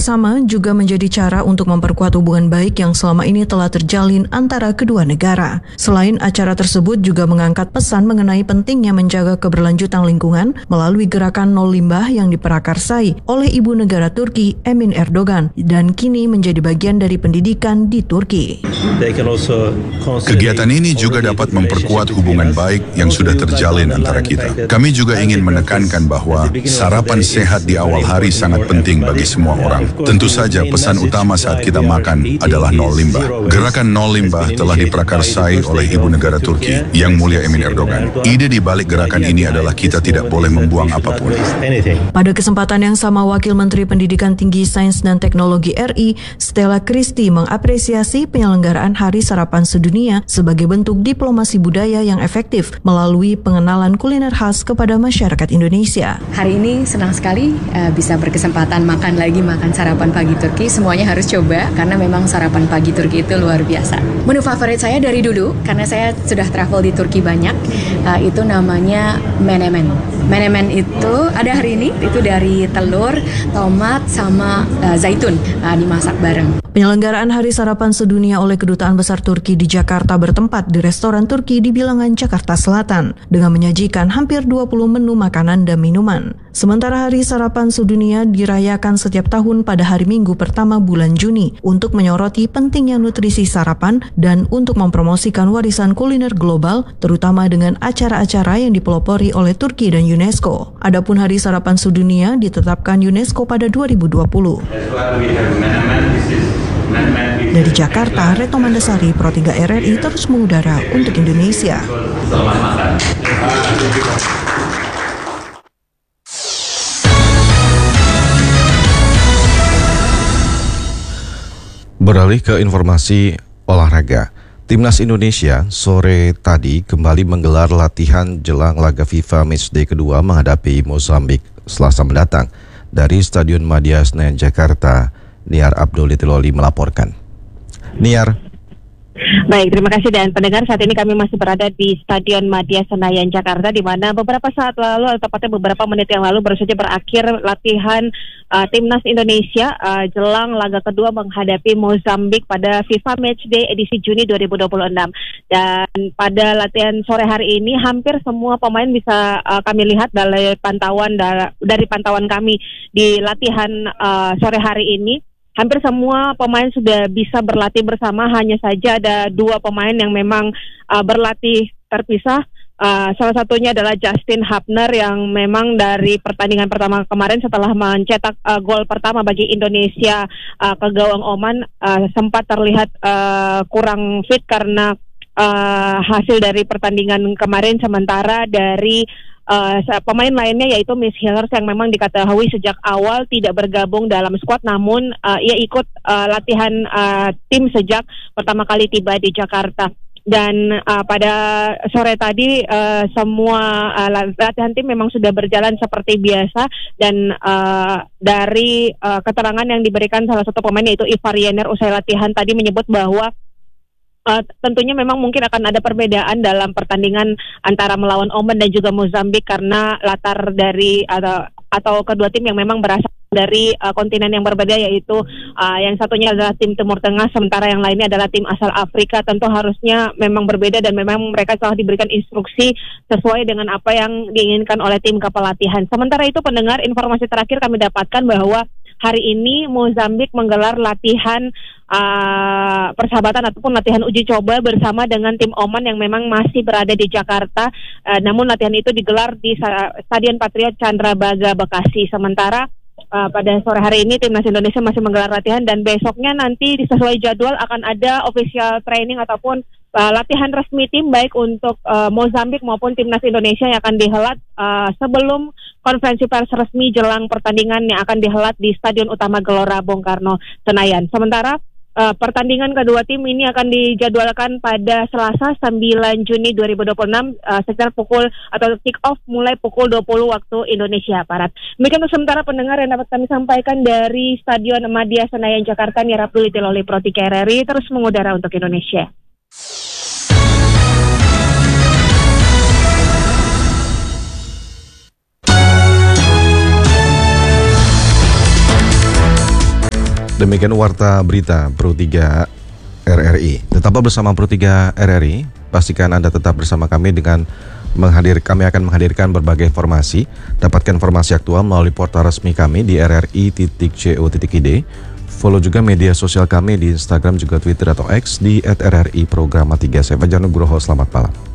bersama juga menjadi cara untuk memperkuat hubungan baik yang selama ini telah terjalin antara kedua negara. Selain acara tersebut juga mengangkat pesan mengenai pentingnya menjaga keberlanjutan lingkungan melalui gerakan nol limbah yang diprakarsai oleh ibu negara Turki Emin Erdogan dan kini menjadi bagian dari pendidikan di Turki. Kegiatan ini juga dapat memperkuat hubungan baik yang sudah terjalin antara kita. Kami juga ingin menekankan bahwa sarapan sehat di awal hari sangat penting bagi semua orang. Tentu saja pesan utama saat kita makan adalah nol limbah. Gerakan nol limbah telah diprakarsai oleh ibu negara Turki, Yang Mulia Emin Erdogan. Ide di balik gerakan ini adalah kita tidak boleh membuang apapun. Pada kesempatan yang sama, Wakil Menteri Pendidikan Tinggi Sains dan Teknologi RI, Stella Christy, mengapresiasi penyelenggaraan Hari Sarapan Sedunia sebagai bentuk diplomasi budaya yang efektif melalui pengenalan kuliner khas kepada masyarakat Indonesia. Hari ini senang sekali bisa berkesempatan makan sarapan pagi Turki. Semuanya harus coba karena memang sarapan pagi Turki itu luar biasa. Menu favorit saya dari dulu karena saya sudah travel di Turki banyak, itu namanya menemen. Menemen itu ada hari ini, itu dari telur, tomat, sama zaitun dimasak bareng. Penyelenggaraan Hari Sarapan Sedunia oleh Kedutaan Besar Turki di Jakarta bertempat di restoran Turki di Bilangan, Jakarta Selatan dengan menyajikan hampir 20 menu makanan dan minuman. Sementara Hari Sarapan Sedunia dirayakan setiap tahun pada hari Minggu pertama bulan Juni untuk menyoroti pentingnya nutrisi sarapan dan untuk mempromosikan warisan kuliner global, terutama dengan acara-acara yang dipelopori oleh Turki dan UNESCO. Adapun Hari Sarapan Sedunia ditetapkan UNESCO pada 2020. Dari Jakarta, Retno Mandasari, Pro 3 RRI terus mengudara untuk Indonesia. Selamat makan. Beralih ke informasi olahraga. Timnas Indonesia sore tadi kembali menggelar latihan jelang laga FIFA Matchday kedua menghadapi Mozambik Selasa mendatang. Dari Stadion Madia Senayan, Jakarta, Niar Abdul Litiloli melaporkan. Niar. Baik, terima kasih dan pendengar, saat ini kami masih berada di Stadion Madia Senayan, Jakarta, di mana beberapa saat lalu, atau tepatnya beberapa menit yang lalu baru saja berakhir latihan Timnas Indonesia jelang laga kedua menghadapi Mozambik pada FIFA Matchday edisi Juni 2026. Dan pada latihan sore hari ini hampir semua pemain bisa kami lihat dari pantauan kami di latihan sore hari ini. Hampir semua pemain sudah bisa berlatih bersama, hanya saja ada dua pemain yang memang berlatih terpisah. Salah satunya adalah Justin Hubner yang memang dari pertandingan pertama kemarin setelah mencetak gol pertama bagi Indonesia ke gawang Oman sempat terlihat kurang fit karena hasil dari pertandingan kemarin, sementara dari pemain lainnya yaitu Miss Hillers yang memang diketahui sejak awal tidak bergabung dalam skuad, namun ia ikut latihan tim sejak pertama kali tiba di Jakarta. Dan pada sore tadi semua latihan tim memang sudah berjalan seperti biasa, dan dari keterangan yang diberikan salah satu pemain yaitu Ivar Yener usai latihan tadi menyebut bahwa tentunya memang mungkin akan ada perbedaan dalam pertandingan antara melawan Oman dan juga Mozambik karena latar dari atau kedua tim yang memang berasal dari kontinen yang berbeda, yaitu yang satunya adalah tim Timur Tengah, sementara yang lainnya adalah tim asal Afrika. Tentu harusnya memang berbeda dan memang mereka telah diberikan instruksi sesuai dengan apa yang diinginkan oleh tim kepelatihan. Sementara itu, pendengar, informasi terakhir kami dapatkan bahwa hari ini Mozambik menggelar latihan persahabatan ataupun latihan uji coba bersama dengan tim Oman yang memang masih berada di Jakarta. Namun latihan itu digelar di Stadion Patriot Candrabaga, Bekasi. Sementara pada sore hari ini Timnas Indonesia masih menggelar latihan, dan besoknya nanti sesuai jadwal akan ada official training ataupun latihan resmi tim baik untuk Mozambik maupun Timnas Indonesia yang akan dihelat sebelum konferensi pers resmi jelang pertandingan yang akan dihelat di Stadion Utama Gelora Bung Karno, Senayan. Sementara pertandingan kedua tim ini akan dijadwalkan pada Selasa 9 Juni 2026 sekitar pukul atau kick off mulai pukul 20 waktu Indonesia Barat. Demikian untuk sementara, pendengar, yang dapat kami sampaikan dari Stadion Madia Senayan, Jakarta. Niar Abdul Litiloli, Pro 3 RRI, terus mengudara untuk Indonesia. Demikian warta berita Pro 3 RRI. Tetaplah bersama Pro 3 RRI. Pastikan Anda tetap bersama kami dengan kami akan menghadirkan berbagai informasi. Dapatkan informasi aktual melalui portal resmi kami di rri.co.id. Follow juga media sosial kami di Instagram juga Twitter atau X di @rri Programa 3. Saya Fajar Nugroho, selamat malam.